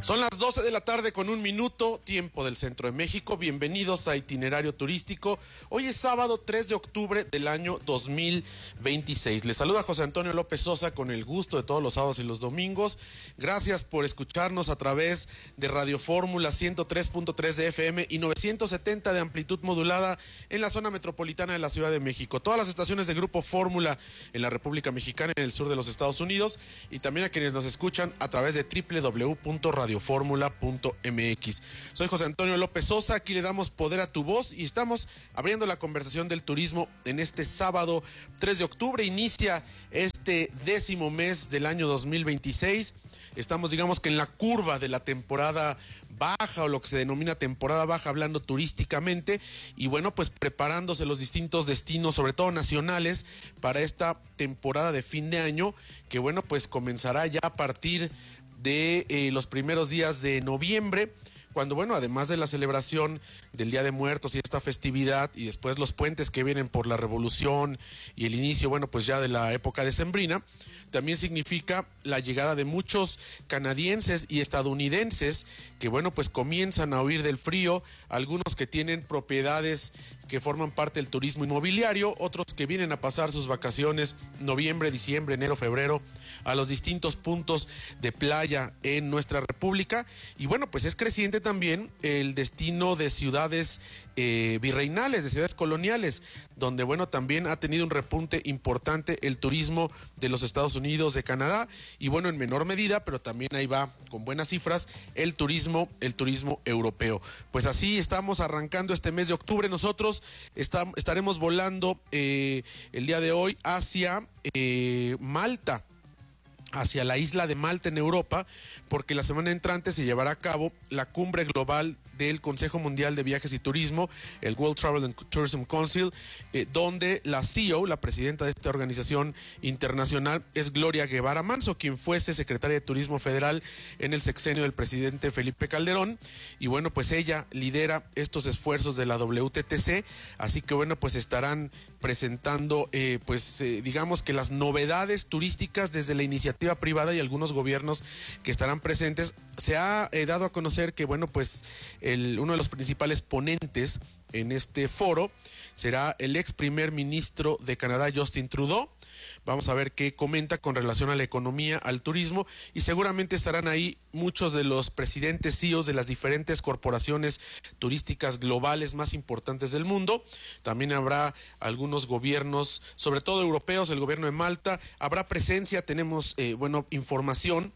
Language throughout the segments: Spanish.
Son las 12 de la tarde con 1 minuto, tiempo del centro de México. Bienvenidos a Itinerario Turístico. Hoy es sábado 3 de octubre del año 2026. Les saluda José Antonio López Sosa con el gusto de todos los sábados y los domingos. Gracias por escucharnos a través de Radio Fórmula 103.3 de FM y 970 de amplitud modulada en la zona metropolitana de la Ciudad de México. Todas las estaciones de Grupo Fórmula en la República Mexicana, en el sur de los Estados Unidos, y también a quienes nos escuchan a través de www.radioformula.mx. Soy José Antonio López Sosa, aquí le damos poder a tu voz y estamos abriendo la conversación del turismo en este sábado 3 de octubre. Inicia este 10º mes del año 2026. Estamos, digamos que en la curva de la temporada baja, o lo que se denomina temporada baja, hablando turísticamente, y bueno, pues preparándose los distintos destinos, sobre todo nacionales, para esta temporada de fin de año, que bueno, pues comenzará ya a partir de los primeros días de noviembre, cuando, bueno, además de la celebración del Día de Muertos y esta festividad, y después los puentes que vienen por la Revolución y el inicio, bueno, pues ya de la época decembrina, también significa la llegada de muchos canadienses y estadounidenses que, bueno, pues comienzan a huir del frío, algunos que tienen propiedades que forman parte del turismo inmobiliario, otros que vienen a pasar sus vacaciones noviembre, diciembre, enero, febrero, a los distintos puntos de playa en nuestra república. Y bueno, pues es creciente también el destino de ciudades virreinales, de ciudades coloniales, donde, bueno, también ha tenido un repunte importante el turismo de los Estados Unidos, de Canadá, y bueno, en menor medida, pero también ahí va con buenas cifras el turismo europeo. Pues así estamos arrancando este mes de octubre. Nosotros estaremos volando el día de hoy hacia Malta, hacia la isla de Malta en Europa, porque la semana entrante se llevará a cabo la cumbre global del Consejo Mundial de Viajes y Turismo, el World Travel and Tourism Council, donde la CEO, la presidenta de esta organización internacional, es Gloria Guevara Manso, quien fuese secretaria de Turismo Federal en el sexenio del presidente Felipe Calderón, y bueno, pues ella lidera estos esfuerzos de la WTTC, así que bueno, pues estarán presentando, digamos que las novedades turísticas desde la iniciativa privada y algunos gobiernos que estarán presentes. Se ha dado a conocer que, bueno, pues uno de los principales ponentes en este foro será el ex primer ministro de Canadá, Justin Trudeau. Vamos a ver qué comenta con relación a la economía, al turismo, y seguramente estarán ahí muchos de los presidentes CEOs de las diferentes corporaciones turísticas globales más importantes del mundo. También habrá algunos gobiernos, sobre todo europeos, el gobierno de Malta. Habrá presencia, tenemos información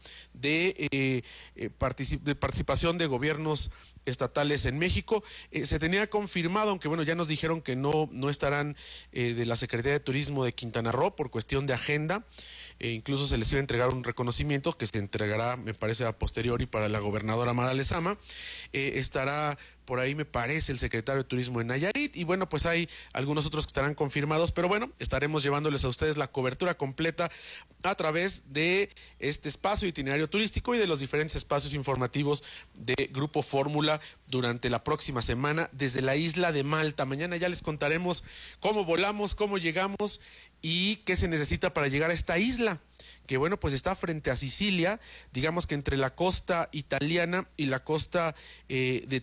de participación de gobiernos estatales en México. Se tenía confirmado, aunque bueno, ya nos dijeron que no estarán de la Secretaría de Turismo de Quintana Roo por cuestión de agenda. Incluso se les iba a entregar un reconocimiento que se entregará, me parece, a posteriori para la gobernadora Mara Lezama. Estará por ahí, me parece, el secretario de Turismo de Nayarit, y bueno, pues hay algunos otros que estarán confirmados, pero bueno, estaremos llevándoles a ustedes la cobertura completa a través de este espacio Itinerario Turístico y de los diferentes espacios informativos de Grupo Fórmula durante la próxima semana desde la isla de Malta. Mañana ya les contaremos cómo volamos, cómo llegamos y qué se necesita para llegar a esta isla, que bueno, pues está frente a Sicilia, digamos que entre la costa italiana y la costa de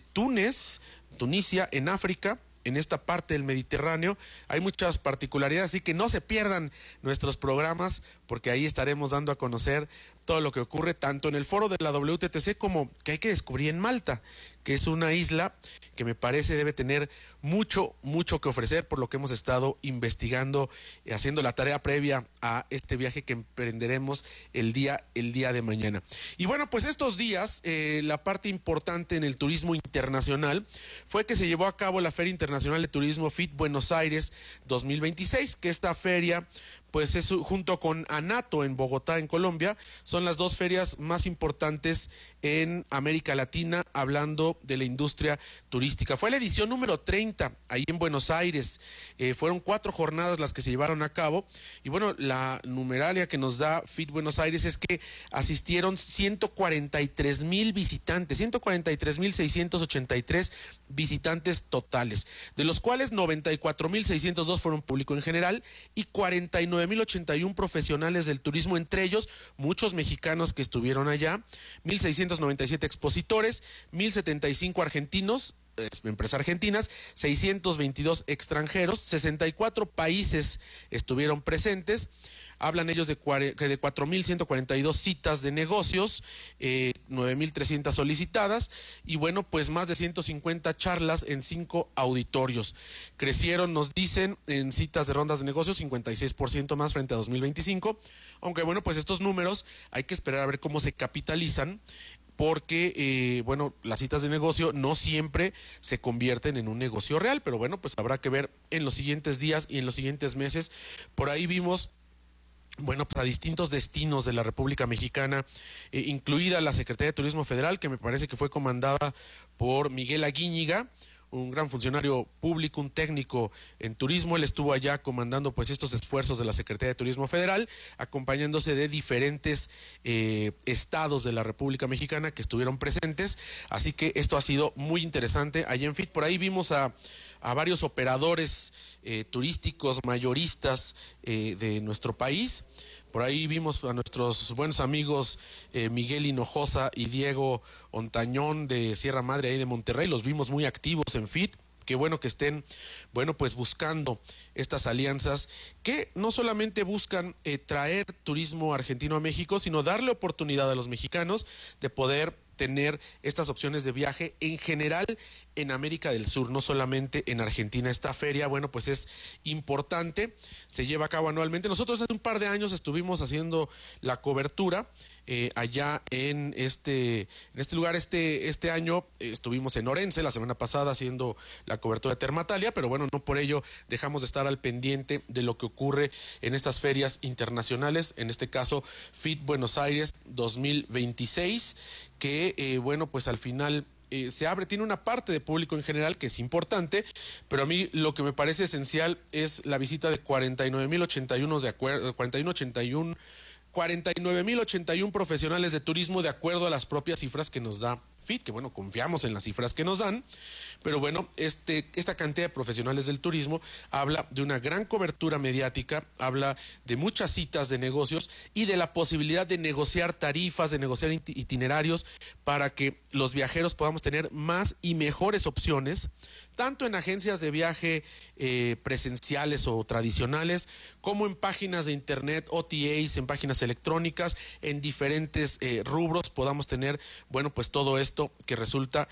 Tunisia, en África, en esta parte del Mediterráneo. Hay muchas particularidades, así que no se pierdan nuestros programas, porque ahí estaremos dando a conocer todo lo que ocurre tanto en el foro de la WTTC como que hay que descubrir en Malta, que es una isla que me parece debe tener mucho que ofrecer, por lo que hemos estado investigando, haciendo la tarea previa a este viaje que emprenderemos el día de mañana. Y bueno, pues estos días la parte importante en el turismo internacional fue que se llevó a cabo la Feria Internacional de Turismo FIT Buenos Aires 2026, que esta feria pues es, junto con ANATO en Bogotá, en Colombia, son las dos ferias más importantes en América Latina, hablando de la industria turística. Fue la edición número 30, ahí en Buenos Aires. Fueron 4 jornadas las que se llevaron a cabo, y bueno, la numeralia que nos da FIT Buenos Aires es que asistieron 143,000 visitantes, 143,683 visitantes totales, de los cuales 94,602 fueron público en general y 49,000 49.081 profesionales del turismo, entre ellos muchos mexicanos que estuvieron allá, 1.697 expositores, 1.075 argentinos, empresas argentinas, 622 extranjeros, 64 países estuvieron presentes. Hablan ellos de 4.142 citas de negocios, 9.300 solicitadas y bueno, pues más de 150 charlas en 5 auditorios. Crecieron, nos dicen, en citas de rondas de negocios 56% más frente a 2025, aunque bueno, pues estos números hay que esperar a ver cómo se capitalizan, porque, bueno, las citas de negocio no siempre se convierten en un negocio real, pero bueno, pues habrá que ver en los siguientes días y en los siguientes meses. Por ahí vimos, bueno, pues a distintos destinos de la República Mexicana, incluida la Secretaría de Turismo Federal, que me parece que fue comandada por Miguel Aguíñiga, un gran funcionario público, un técnico en turismo. Él estuvo allá comandando pues estos esfuerzos de la Secretaría de Turismo Federal, acompañándose de diferentes estados de la República Mexicana que estuvieron presentes, así que esto ha sido muy interesante. Allá en FIT, por ahí vimos a varios operadores turísticos, mayoristas de nuestro país. Por ahí vimos a nuestros buenos amigos Miguel Hinojosa y Diego Ontañón de Sierra Madre, ahí de Monterrey. Los vimos muy activos en FIT. Qué bueno que estén, bueno, pues buscando estas alianzas que no solamente buscan traer turismo argentino a México, sino darle oportunidad a los mexicanos de poder tener estas opciones de viaje en general en América del Sur, no solamente en Argentina. Esta feria, bueno, pues es importante, se lleva a cabo anualmente. Nosotros hace un par de años estuvimos haciendo la cobertura allá en este lugar. Este año estuvimos en Orense, la semana pasada, haciendo la cobertura de Termatalia, pero bueno, no por ello dejamos de estar al pendiente de lo que ocurre en estas ferias internacionales, en este caso FIT Buenos Aires 2026, que bueno, pues al final se abre, tiene una parte de público en general que es importante, pero a mí lo que me parece esencial es la visita de 49.081 profesionales de turismo, de acuerdo a las propias cifras que nos da FIT, que bueno, confiamos en las cifras que nos dan, pero bueno, esta cantidad de profesionales del turismo habla de una gran cobertura mediática, habla de muchas citas de negocios y de la posibilidad de negociar tarifas, de negociar itinerarios para que los viajeros podamos tener más y mejores opciones, tanto en agencias de viaje presenciales o tradicionales, como en páginas de internet, OTAs, en páginas electrónicas, en diferentes rubros podamos tener, bueno, pues todo esto que resulta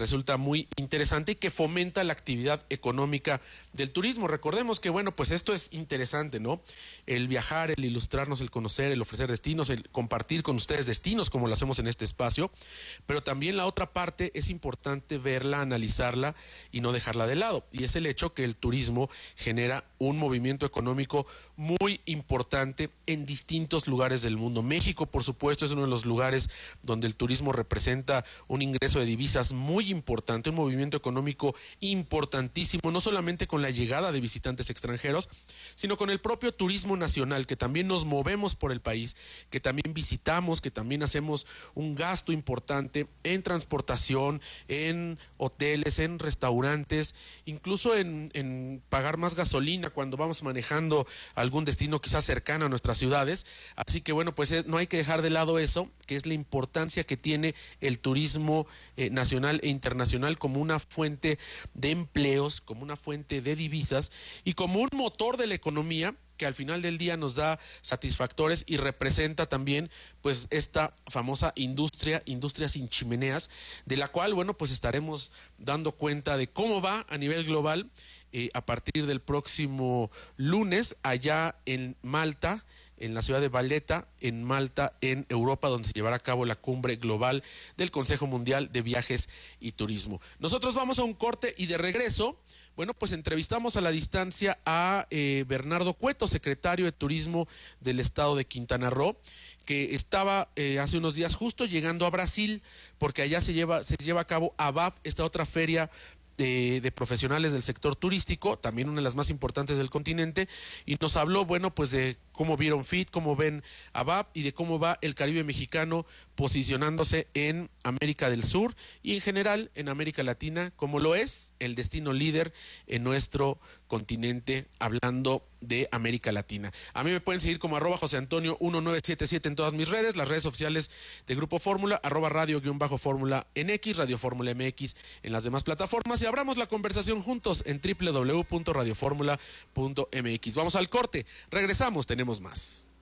muy interesante y que fomenta la actividad económica del turismo. Recordemos que, bueno, pues esto es interesante, ¿no? El viajar, el ilustrarnos, el conocer, el ofrecer destinos, el compartir con ustedes destinos, como lo hacemos en este espacio, pero también la otra parte es importante verla, analizarla y no dejarla de lado, y es el hecho que el turismo genera un movimiento económico muy importante en distintos lugares del mundo. México, por supuesto, es uno de los lugares donde el turismo representa un ingreso de divisas muy importante, un movimiento económico importantísimo, no solamente con la llegada de visitantes extranjeros, sino con el propio turismo nacional, que también nos movemos por el país, que también visitamos, que también hacemos un gasto importante en transportación, en hoteles, en restaurantes, incluso en pagar más gasolina cuando vamos manejando algún destino quizás cercano a nuestras ciudades. Así que bueno, pues no hay que dejar de lado eso, que es la importancia que tiene el turismo nacional e internacional como una fuente de empleos, como una fuente de divisas y como un motor de la economía que al final del día nos da satisfactores y representa también pues esta famosa industria sin chimeneas, de la cual, bueno, pues estaremos dando cuenta de cómo va a nivel global a partir del próximo lunes allá en Malta, en la ciudad de Valletta, en Malta, en Europa, donde se llevará a cabo la cumbre global del Consejo Mundial de Viajes y Turismo. Nosotros vamos a un corte y de regreso, bueno, pues entrevistamos a la distancia a Bernardo Cueto, secretario de Turismo del estado de Quintana Roo, que estaba hace unos días justo llegando a Brasil, porque allá se lleva a cabo ABAP, esta otra feria de profesionales del sector turístico, también una de las más importantes del continente, y nos habló, bueno, pues de cómo vieron FIT, cómo ven ABAP y de cómo va el Caribe mexicano posicionándose en América del Sur y en general en América Latina, como lo es el destino líder en nuestro continente, hablando de América Latina. A mí me pueden seguir como @JoseAntonio1977 en todas mis redes, las redes oficiales de Grupo Fórmula, @radio_fórmula en X, Radio Fórmula MX en las demás plataformas, y abramos la conversación juntos en www.radioformula.mx. Vamos al corte, regresamos, tenemos más.